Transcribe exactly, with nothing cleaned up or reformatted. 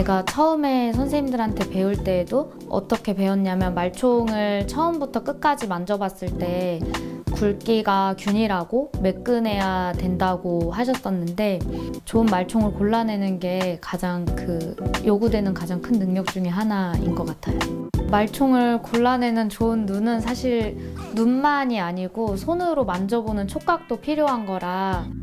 제가 처음에 선생님들한테 배울 때에도 어떻게 배웠냐면 말총을 처음부터 끝까지 만져봤을 때 굵기가 균일하고 매끈해야 된다고 하셨었는데 좋은 말총을 골라내는 게 가장 그 요구되는 가장 큰 능력 중에 하나인 것 같아요. 말총을 골라내는 좋은 눈은 사실 눈만이 아니고 손으로 만져보는 촉각도 필요한 거라